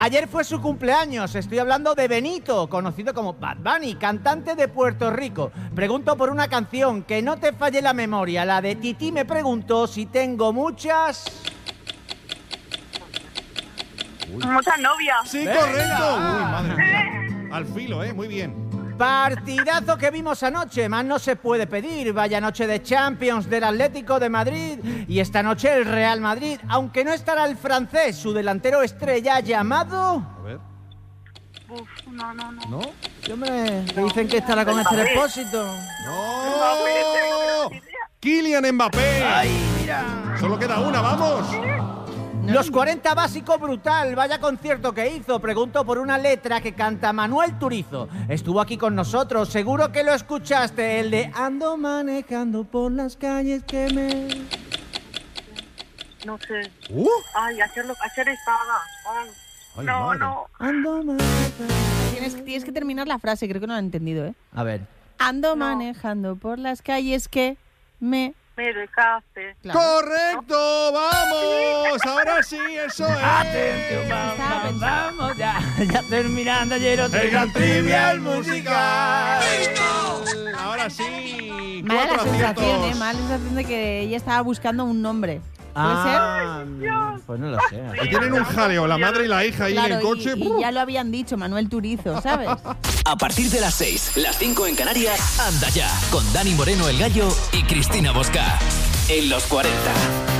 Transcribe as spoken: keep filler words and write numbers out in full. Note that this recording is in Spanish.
Ayer fue su cumpleaños, estoy hablando de Benito, conocido como Bad Bunny, cantante de Puerto Rico. Pregunto por una canción, que no te falle la memoria, la de Tití me preguntó si tengo muchas... Uy. Muchas novias. Sí, correcto. Uy, madre mía. Al filo, ¿eh? Muy bien. Partidazo que vimos anoche, más no se puede pedir. Vaya noche de Champions del Atlético de Madrid y esta noche el Real Madrid, aunque no estará el francés, su delantero estrella llamado... A ver. Uf, no, no, no. ¿No? Sí, hombre, que dicen que estará con este depósito. ¡No! ¡Kylian Mbappé! ¡Ay, mira! Solo queda una, vamos. Los cuarenta básico brutal, vaya concierto que hizo. Pregunto por una letra que canta Manuel Turizo. Estuvo aquí con nosotros, seguro que lo escuchaste, el de ando manejando por las calles que me... No sé. Uh. Ay, hacerlo, hacer estaba. Ay, Ay, no, madre. no. Ando manejando... Tienes, tienes que terminar la frase, creo que no la han entendido, ¿eh? A ver. Ando No. manejando por las calles que me... Me dejaste. Claro. ¡Correcto! ¡Vamos! Ahora sí, eso es. Atención, vamos, vamos, ya, ya terminando ayer otro El gran trivial musical. musical. Ahora sí. Me da la Cuatro sensación, ¿eh? aciertos. Me da la sensación de que ella estaba buscando un nombre. ¿Puede Ah, pues no lo sé. Y tienen un jaleo, la madre y la hija ahí ser? en Claro, el coche. y, y ya lo habían dicho, Manuel Turizo, ¿sabes? A partir de las seis, las cinco en Canarias, anda ya, con Dani Moreno el Gallo y Cristina Bosca. En los cuarenta.